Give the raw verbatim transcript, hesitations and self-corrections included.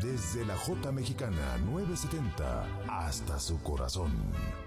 Desde la J Mexicana novecientos setenta hasta su corazón.